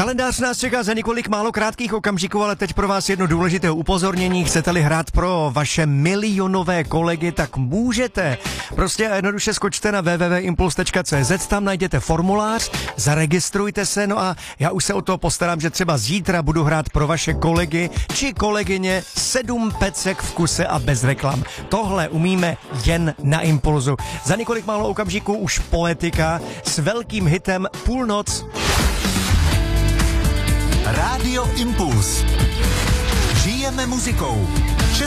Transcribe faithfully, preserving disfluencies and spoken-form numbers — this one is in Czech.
Kalendář nás čeká za několik málo krátkých okamžiků, ale teď pro vás jedno důležité upozornění. Chcete-li hrát pro vaše milionové kolegy, tak můžete. Prostě a jednoduše skočte na w w w tečka impuls tečka c z, tam najděte formulář, zaregistrujte se, no a já už se o to postarám, že třeba zítra budu hrát pro vaše kolegy či kolegyně sedm pecek v kuse a bez reklam. Tohle umíme jen na Impulzu. Za několik málo okamžiků už Poetika s velkým hitem Půlnoc. Rádio Impuls. Žijeme muzikou.